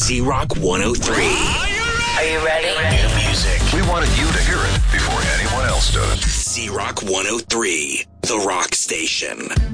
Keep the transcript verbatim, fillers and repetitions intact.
Z-Rock one oh three. Are you ready? New music. We wanted you to hear it before anyone else does. Z-Rock one oh three, the rock station.